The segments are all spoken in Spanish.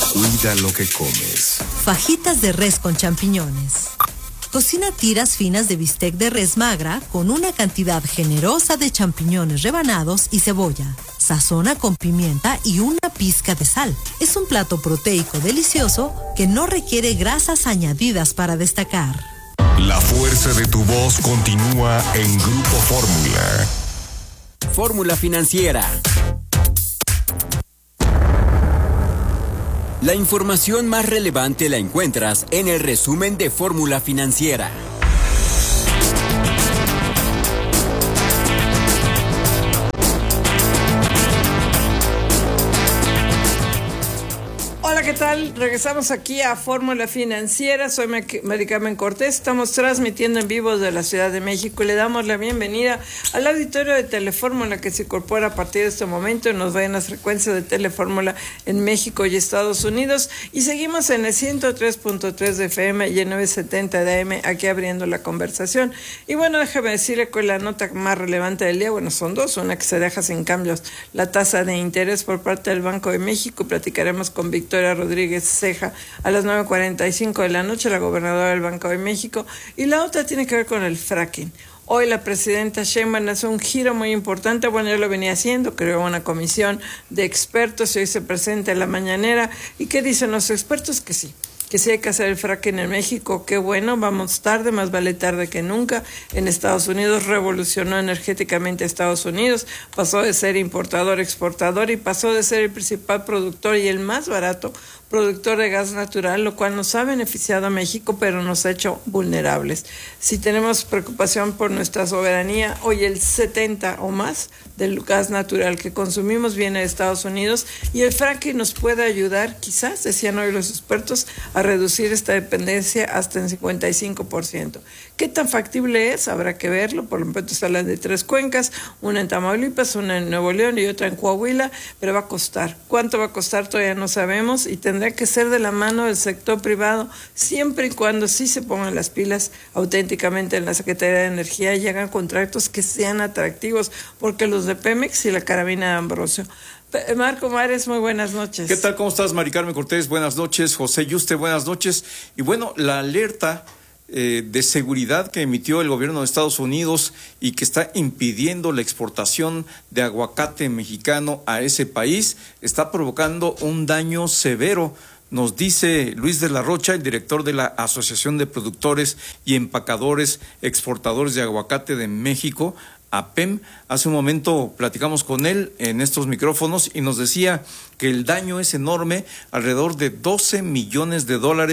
Cuida lo que comes. Fajitas de res con champiñones. Cocina tiras finas de bistec de res magra con una cantidad generosa de champiñones rebanados y cebolla. Sazona con pimienta y una pizca de sal. Es un plato proteico delicioso que no requiere grasas añadidas para destacar. La fuerza de tu voz continúa en Grupo Fórmula. Fórmula Financiera. La información más relevante la encuentras en el resumen de Fórmula Financiera. Hola, ¿qué tal? Regresamos aquí a Fórmula Financiera. Soy Mari Carmen Cortés. Estamos transmitiendo en vivo desde la Ciudad de México y le damos la bienvenida al auditorio de Telefórmula que se incorpora a partir de este momento. Nos va en las frecuencias de Telefórmula en México y Estados Unidos. Y seguimos en el 103.3 de FM y el 970 de AM aquí abriendo la conversación. Y bueno, déjame decirle con la nota más relevante del día. Bueno, son dos. Una que se deja sin cambios la tasa de interés por parte del Banco de México. Platicaremos con Victoria Rodríguez Ceja a las 9:45 de la noche, la gobernadora del Banco de México, y la otra tiene que ver con el fracking. Hoy la presidenta Sheinbaum hace un giro muy importante, bueno, yo lo venía haciendo, creó una comisión de expertos y hoy se presenta en la mañanera. ¿Y qué dicen los expertos? Que sí hay que hacer el fracking en México. Qué bueno, vamos tarde, más vale tarde que nunca. En Estados Unidos revolucionó energéticamente a Estados Unidos, pasó de ser importador, exportador y pasó de ser el principal productor y el más barato productor de gas natural, lo cual nos ha beneficiado a México, pero nos ha hecho vulnerables. Si tenemos preocupación por nuestra soberanía, hoy el 70 o más del gas natural que consumimos viene de Estados Unidos y el fracking nos puede ayudar, quizás, decían hoy los expertos, a reducir esta dependencia hasta en 55%. ¿Qué tan factible es? Habrá que verlo. Por lo pronto se hablan de 3 cuencas, una en Tamaulipas, una en Nuevo León y otra en Coahuila, pero va a costar. ¿Cuánto va a costar? Todavía no sabemos y tendrá que ser de la mano del sector privado, siempre y cuando sí se pongan las pilas auténticamente en la Secretaría de Energía y hagan contratos que sean atractivos, porque los de Pemex y la carabina de Ambrosio. Marco Mares, muy buenas noches. ¿Qué tal? ¿Cómo estás, Mari Carmen Cortés? Buenas noches. José Yuste, buenas noches. Y bueno, la alerta de seguridad que emitió el gobierno de Estados Unidos y que está impidiendo la exportación de aguacate mexicano a ese país está provocando un daño severo. Nos dice Luis de la Rocha, el director de la Asociación de Productores y Empacadores Exportadores de Aguacate de México, APEM. Hace un momento platicamos con él en estos micrófonos y nos decía que el daño es enorme, alrededor de $12 millones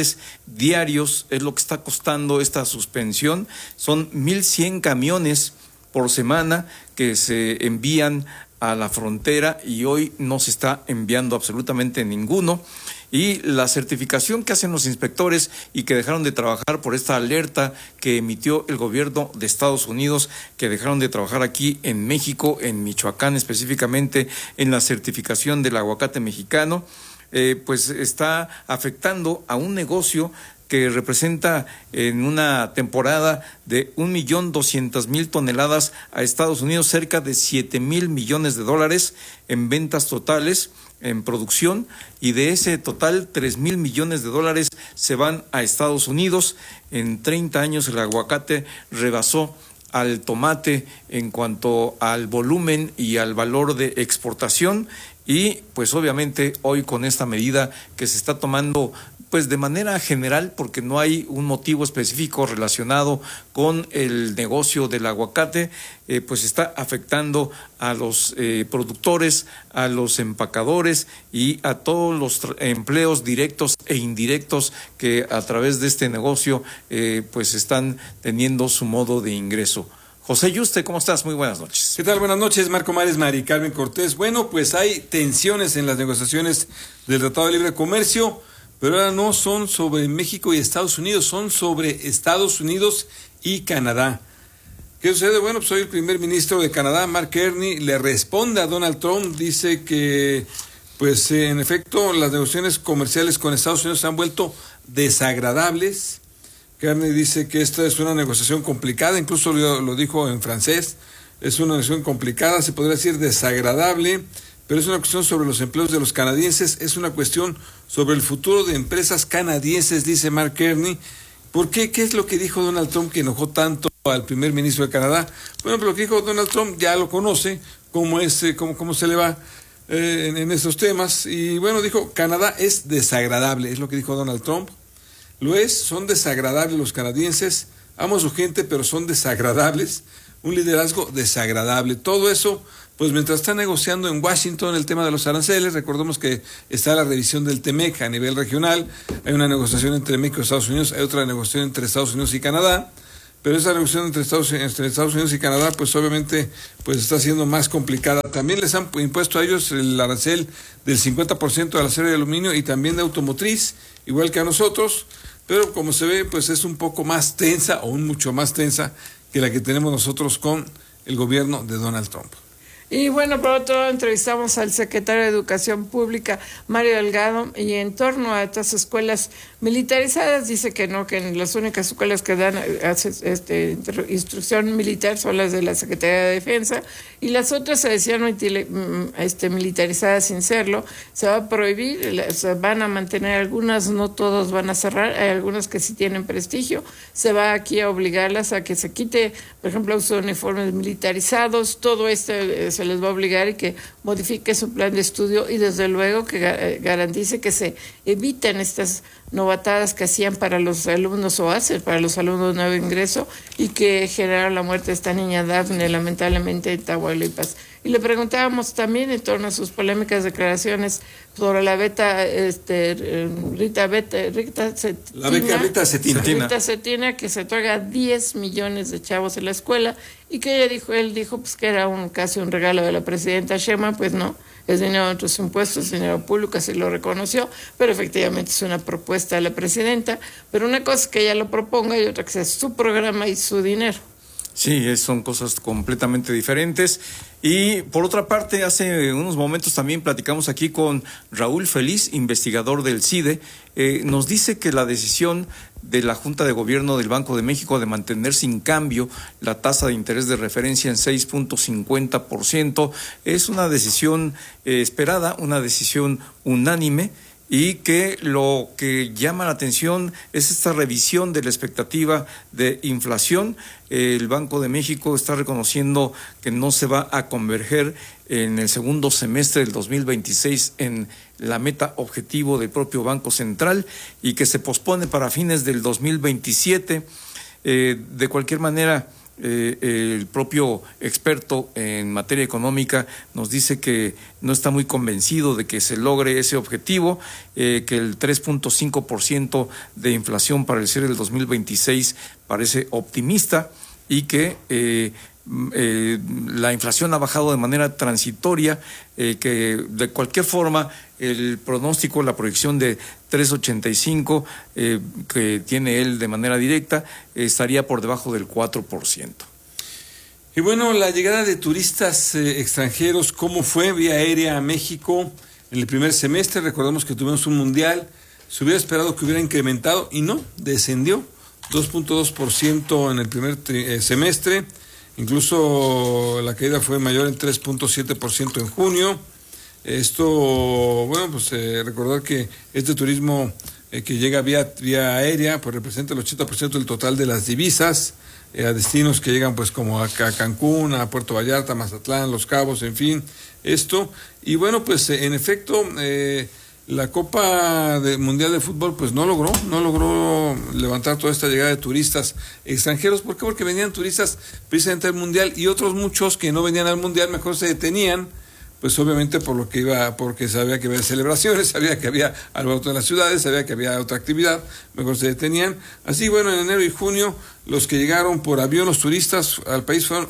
diarios es lo que está costando esta suspensión. Son 1,100 camiones por semana que se envían a la frontera y hoy no se está enviando absolutamente ninguno. Y la certificación que hacen los inspectores y que dejaron de trabajar por esta alerta que emitió el gobierno de Estados Unidos, que dejaron de trabajar aquí en México, en Michoacán específicamente, en la certificación del aguacate mexicano, pues está afectando a un negocio que representa en una temporada de 1,200,000 toneladas a Estados Unidos, cerca de $7,000 millones en ventas totales, en producción, y de ese total $3,000 millones se van a Estados Unidos. En 30 años el aguacate rebasó al tomate en cuanto al volumen y al valor de exportación, y pues obviamente hoy con esta medida que se está tomando pues de manera general, porque no hay un motivo específico relacionado con el negocio del aguacate, pues está afectando a los productores, a los empacadores y a todos los empleos directos e indirectos que a través de este negocio pues están teniendo su modo de ingreso. José Yuste, ¿cómo estás? Muy buenas noches. ¿Qué tal? Buenas noches, Marco Mares, Mari Carmen Cortés. Bueno, pues hay tensiones en las negociaciones del Tratado de Libre Comercio, pero ahora no son sobre México y Estados Unidos, son sobre Estados Unidos y Canadá. ¿Qué sucede? Bueno, pues hoy el primer ministro de Canadá, Mark Carney, le responde a Donald Trump, dice que, pues en efecto, las negociaciones comerciales con Estados Unidos se han vuelto desagradables. Carney dice que esta es una negociación complicada, incluso lo dijo en francés, es una negociación complicada, se podría decir desagradable, pero es una cuestión sobre los empleos de los canadienses, es una cuestión sobre el futuro de empresas canadienses, dice Mark Carney. ¿Por qué? ¿Qué es lo que dijo Donald Trump que enojó tanto al primer ministro de Canadá? Bueno, pues lo que dijo Donald Trump ya lo conoce, cómo se le va en estos temas. Y bueno, dijo, Canadá es desagradable, es lo que dijo Donald Trump. Lo es, son desagradables los canadienses, amo a su gente, pero son desagradables, un liderazgo desagradable. Todo eso, pues mientras está negociando en Washington el tema de los aranceles, recordemos que está la revisión del TEMEC a nivel regional, hay una negociación entre México y Estados Unidos, hay otra negociación entre Estados Unidos y Canadá, pero esa negociación entre Estados Unidos y Canadá, pues obviamente pues está siendo más complicada. También les han impuesto a ellos el arancel del 50% del acero y aluminio y también de automotriz, igual que a nosotros, pero como se ve, pues es un poco más tensa o mucho más tensa que la que tenemos nosotros con el gobierno de Donald Trump. Y bueno, por otro lado, entrevistamos al secretario de Educación Pública, Mario Delgado, y en torno a estas escuelas militarizadas, dice que no, que las únicas escuelas que dan instrucción militar son las de la Secretaría de Defensa, y las otras se decían militarizadas sin serlo. Se va a prohibir, se van a mantener algunas, no todas van a cerrar, hay algunas que sí tienen prestigio. Se va aquí a obligarlas a que se quite, por ejemplo, el uso de uniformes militarizados, todo esto se les va a obligar, y que modifique su plan de estudio, y desde luego que garantice que se eviten estas novatadas que hacían para los alumnos o hacen para los alumnos de nuevo ingreso, y que generaron la muerte de esta niña Dafne, lamentablemente, en Tamaulipas. Y le preguntábamos también en torno a sus polémicas declaraciones sobre la beca Rita Cetina, que se otorga a 10 millones de chavos en la escuela, y que él dijo pues que era casi un regalo de la presidenta Sheinbaum. Pues no, es dinero de otros impuestos, es dinero público, así lo reconoció, pero efectivamente es una propuesta de la presidenta. Pero una cosa es que ella lo proponga y otra que sea su programa y su dinero. Sí, son cosas completamente diferentes. Y por otra parte, hace unos momentos también platicamos aquí con Raúl Feliz, investigador del CIDE. Nos dice que la decisión de la Junta de Gobierno del Banco de México de mantener sin cambio la tasa de interés de referencia en 6.50% es una decisión esperada, una decisión unánime, y que lo que llama la atención es esta revisión de la expectativa de inflación. El Banco de México está reconociendo que no se va a converger en el segundo semestre del 2026 en la meta objetivo del propio Banco Central, y que se pospone para fines del 2027. De cualquier manera, el propio experto en materia económica nos dice que no está muy convencido de que se logre ese objetivo, que el 3.5% de inflación para el cierre del 2026 parece optimista, y que la inflación ha bajado de manera transitoria, que de cualquier forma el pronóstico, la proyección de 3.85 que tiene él de manera directa, estaría por debajo del 4%. Y bueno, la llegada de turistas extranjeros, ¿cómo fue vía aérea a México en el primer semestre? Recordemos que tuvimos un mundial, se hubiera esperado que hubiera incrementado y no, descendió 2.2% en el primer semestre. Incluso la caída fue mayor en 3.7% en junio. Esto, bueno, pues recordar que este turismo que llega vía aérea, pues representa el 80% del total de las divisas, a destinos que llegan pues como a Cancún, a Puerto Vallarta, Mazatlán, Los Cabos, en fin, esto. Y bueno, pues en efecto, la Copa Mundial de Fútbol pues no logró levantar toda esta llegada de turistas extranjeros. ¿Por qué? Porque venían turistas precisamente al Mundial, y otros muchos que no venían al Mundial mejor se detenían, pues obviamente porque sabía que había celebraciones, sabía que había alboroto en las ciudades, sabía que había otra actividad, mejor se detenían. Así, bueno, en enero y junio los que llegaron por avión, los turistas al país, fueron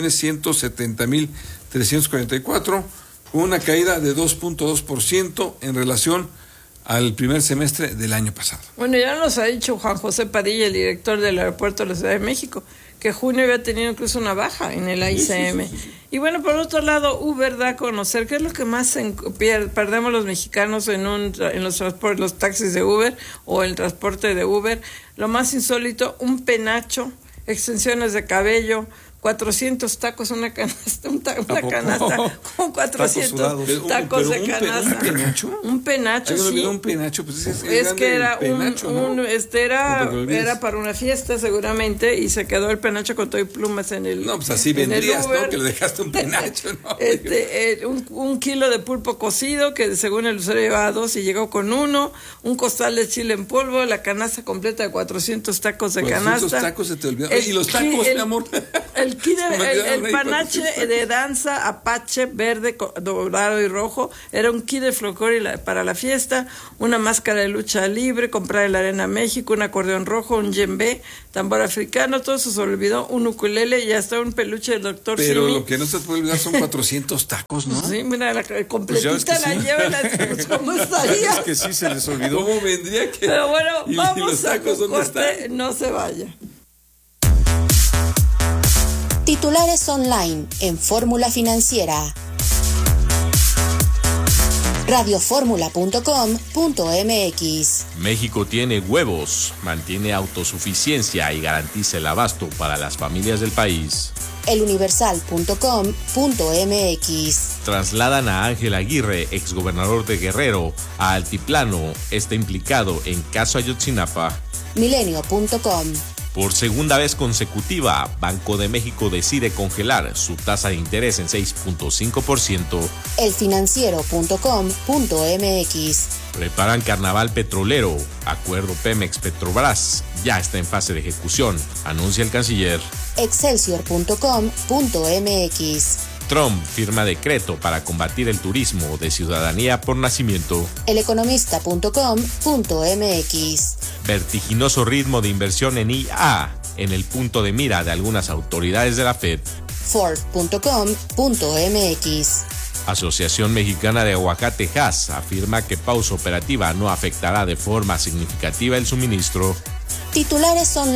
11.170.344, con una caída de 2.2% en relación al primer semestre del año pasado. Bueno, ya nos ha dicho Juan José Padilla, el director del aeropuerto de la Ciudad de México, que junio había tenido incluso una baja en el AICM. Sí. Y bueno, por otro lado, Uber da a conocer qué es lo que más perdemos los mexicanos en los transportes, los taxis de Uber o el transporte de Uber. Lo más insólito, un penacho, extensiones de cabello, 400 tacos, una canasta, una canasta con 400 tacos de canasta. ¿Un penacho? Un penacho, sí. Un penacho, pues es que era penacho, era para una fiesta seguramente, y se quedó el penacho con todo y plumas en el. No, pues así vendrías, ¿no? Que le dejaste un penacho, ¿no? Un kilo de pulpo cocido, que según el usuario llevaba 2 y llegó con 1, un costal de chile en polvo, la canasta completa de 400 tacos de 400 canasta. Tacos se te olvidaron. Y los tacos, mi amor. El panache de danza apache verde, dorado y rojo era un kit de folclore para la fiesta, una máscara de lucha libre, comprar en la Arena México, un acordeón rojo, un djembe, tambor africano, todo eso se olvidó, un ukulele y hasta un peluche del doctor Pero Simi. lo que no se puede olvidar son 400 tacos, ¿no? Sí, mira, la completita la llevan, pues, ¿cómo estaría? Es que sí se les olvidó. ¿Cómo vendría que? Pero bueno, ¿Y vamos los a tacos dónde corte, están? no se vaya. Titulares online en Fórmula Financiera. radioformula.com.mx. México tiene huevos, mantiene autosuficiencia y garantiza el abasto para las familias del país. eluniversal.com.mx. Trasladan a Ángel Aguirre, exgobernador de Guerrero, a Altiplano. Está implicado en caso Ayotzinapa. Milenio.com. Por segunda vez consecutiva, Banco de México decide congelar su tasa de interés en 6.5%. elfinanciero.com.mx. Preparan carnaval petrolero. Acuerdo Pemex-Petrobras ya está en fase de ejecución, anuncia el canciller. excelsior.com.mx. Trump firma decreto para combatir el turismo de ciudadanía por nacimiento. eleconomista.com.mx. Vertiginoso ritmo de inversión en IA en el punto de mira de algunas autoridades de la Fed. Ford.com.mx. Asociación Mexicana de Aguacate Hass afirma que pausa operativa no afectará de forma significativa el suministro. Titulares online.